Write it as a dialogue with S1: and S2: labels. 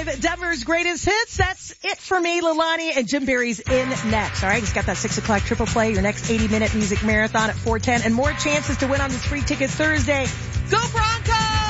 S1: 105, Denver's greatest hits. That's it for me, Leilani, and Jim Barry's in next. All right, he's got that 6 o'clock triple play, your next 80-minute music marathon at 4:10, and more chances to win on this free ticket Thursday. Go Broncos!